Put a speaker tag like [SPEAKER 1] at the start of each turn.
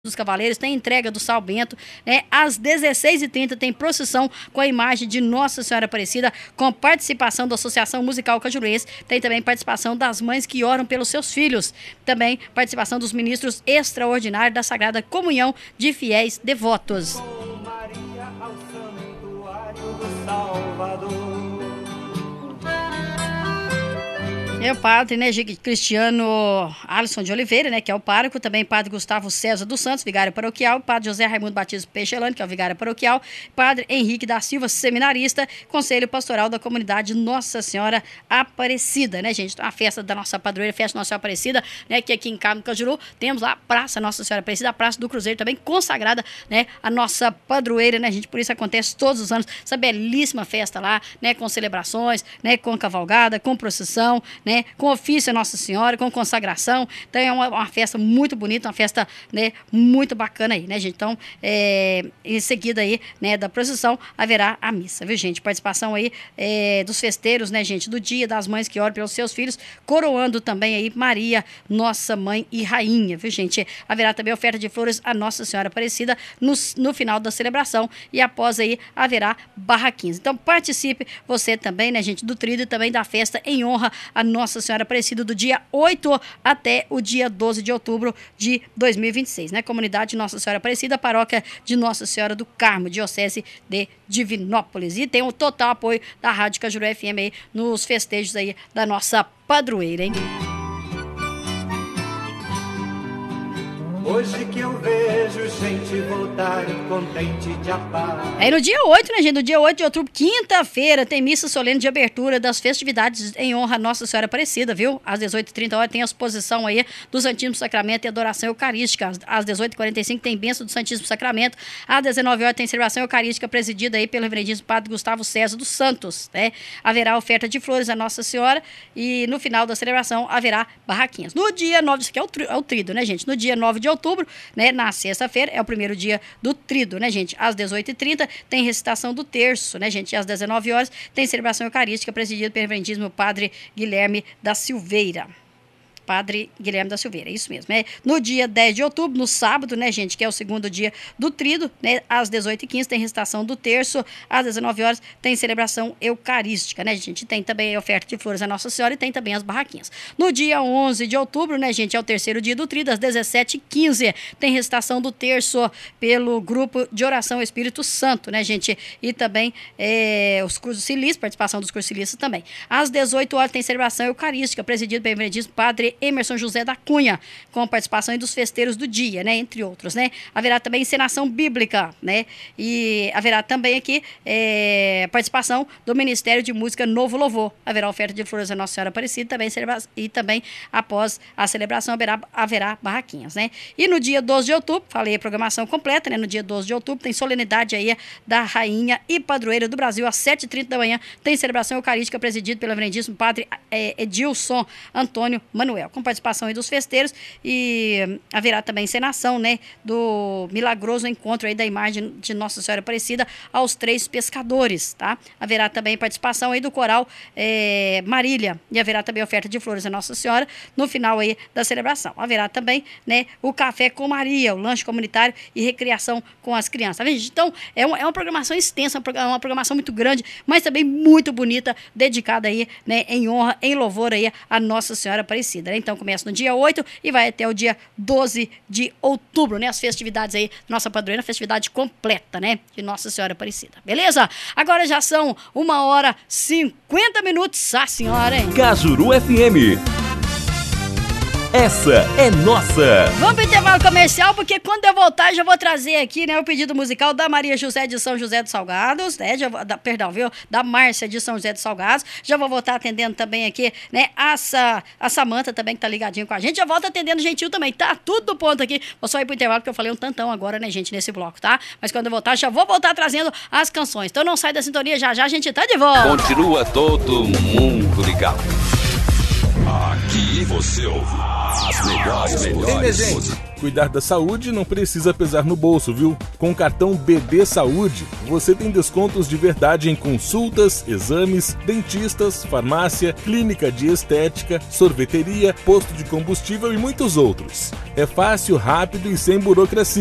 [SPEAKER 1] dos Cavaleiros, tem entrega do Sal Bento, né? Às 16h30 tem procissão com a imagem de Nossa Senhora Aparecida, com participação da Associação Musical Cajuruense, tem também participação das mães que oram pelos seus filhos, também participação dos ministros extraordinários da Sagrada Comunhão de Fiéis Devotos.
[SPEAKER 2] Maria ao santuário do Salvador.
[SPEAKER 1] É o padre, né, Cristiano Alisson de Oliveira, né, que é o pároco, também padre Gustavo César dos Santos, vigário paroquial, padre José Raimundo Batista Peixelano, que é o vigário paroquial, padre Henrique da Silva, seminarista, conselho pastoral da comunidade Nossa Senhora Aparecida, né, gente? Então, a festa da nossa padroeira, festa Nossa Senhora Aparecida, né, que aqui em Cabo do Cajuru, temos lá a Praça Nossa Senhora Aparecida, a Praça do Cruzeiro também consagrada, né, a nossa padroeira, né, gente? Por isso acontece todos os anos essa belíssima festa lá, né, com celebrações, né, com cavalgada, com procissão, né, com ofício a Nossa Senhora, com consagração. Então é uma festa muito bonita, uma festa, né, muito bacana aí, né, gente? Então, em seguida aí, né, da procissão, haverá a missa, viu, gente? Participação aí dos festeiros, né, gente, do Dia das Mães que oram pelos seus filhos, coroando também aí Maria, nossa mãe e rainha, viu, gente? Haverá também oferta de flores a Nossa Senhora Aparecida no final da celebração e após aí haverá barraquinhas. Então participe você também, né, gente, do tríduo e também da festa em honra a Nossa Senhora Aparecida do dia 8 até o dia 12 de outubro de 2026, né? Comunidade Nossa Senhora Aparecida, paróquia de Nossa Senhora do Carmo, diocese de Divinópolis. E tem o total apoio da Rádio Cajuru FM aí nos festejos aí da nossa padroeira, hein?
[SPEAKER 2] Hoje que eu vejo gente voltar contente de a paz.
[SPEAKER 1] Aí no dia 8, né, gente? No dia 8 de outubro, quinta-feira, tem missa solene de abertura das festividades em honra a Nossa Senhora Aparecida, viu? Às 18h30 tem a exposição aí do Santíssimo Sacramento e adoração eucarística. Às 18h45 tem bênção do Santíssimo Sacramento. Às 19h tem celebração eucarística presidida aí pelo reverendíssimo padre Gustavo César dos Santos, né? Haverá oferta de flores a Nossa Senhora e no final da celebração haverá barraquinhas. No dia 9, isso aqui é o tríduo, né, gente? No dia 9 de outubro, né, na sexta-feira, é o primeiro dia do tríduo, né, gente? Às 18h30 tem recitação do terço, né, gente? Às 19h tem celebração eucarística presidida pelo reverendíssimo padre Guilherme da Silveira. Padre Guilherme da Silveira, isso mesmo, né? No dia 10 de outubro, no sábado, né, gente, que é o segundo dia do tríduo, né, às 18h15 tem recitação do terço, às 19h tem celebração eucarística, né, gente? Tem também a oferta de flores a Nossa Senhora e tem também as barraquinhas. No dia 11 de outubro, né, gente, é o terceiro dia do tríduo, às 17h15 tem recitação do terço pelo grupo de oração Espírito Santo, né, gente? E também os cursos cilis, participação dos cursos cilis também. Às 18h tem celebração eucarística, presidida pelo reverendíssimo padre Emerson José da Cunha, com participação dos festeiros do dia, né, entre outros, né? Haverá também encenação bíblica, né? E haverá também aqui participação do Ministério de Música Novo Louvor. Haverá oferta de flores a Nossa Senhora Aparecida e também após a celebração haverá barraquinhas, né? E no dia 12 de outubro, falei a programação completa, né? No dia 12 de outubro tem solenidade aí da Rainha e Padroeira do Brasil, às 7h30 da manhã, tem celebração eucarística presidida pelo reverendíssimo padre Edilson Antônio Manuel, com participação aí dos festeiros e haverá também encenação, né, do milagroso encontro aí da imagem de Nossa Senhora Aparecida aos 3 pescadores, tá? Haverá também participação aí do coral Marília e haverá também oferta de flores a Nossa Senhora no final aí da celebração. Haverá também, né, o café com Maria, o lanche comunitário e recreação com as crianças, tá vendo? Então, é uma programação extensa, uma programação muito grande, mas também muito bonita, dedicada aí, né, em honra, em louvor aí a Nossa Senhora Aparecida, né? Então começa no dia 8 e vai até o dia 12 de outubro, né? As festividades aí, nossa padroeira, festividade completa, né? De Nossa Senhora Aparecida, beleza? Agora já são 1h50, a senhora, hein?
[SPEAKER 3] Cajuru FM. Essa é nossa.
[SPEAKER 1] Vamos para o intervalo comercial, porque quando eu voltar, já vou trazer aqui, né, o pedido musical da Maria José de São José dos Salgados, né, da Márcia de São José dos Salgados. Já vou voltar atendendo também aqui, né, a Samanta também, que tá ligadinho com a gente. Já volto atendendo Gentil também, tá tudo do ponto aqui. Vou só ir pro intervalo, porque eu falei um tantão agora, né, gente, nesse bloco, tá? Mas quando eu voltar, já vou voltar trazendo as canções. Então não sai da sintonia, já a gente tá de volta.
[SPEAKER 3] Continua todo mundo ligado. Aqui você ouve as melhores músicas.
[SPEAKER 4] Cuidar da saúde não precisa pesar no bolso, viu? Com o cartão BD Saúde, você tem descontos de verdade em consultas, exames, dentistas, farmácia, clínica de estética, sorveteria, posto de combustível e muitos outros. É fácil, rápido e sem burocracia.